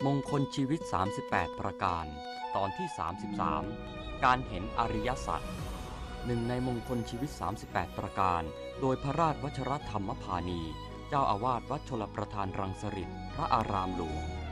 มงคลชีวิต38ประการตอนที่33การเห็นอริยสัจหนึ่งในมงคลชีวิต38ประการโดยพระราชวชรธรรมพานีเจ้าอาวาสวัดชลประทานรังสฤษฎร์พระอารามหลวง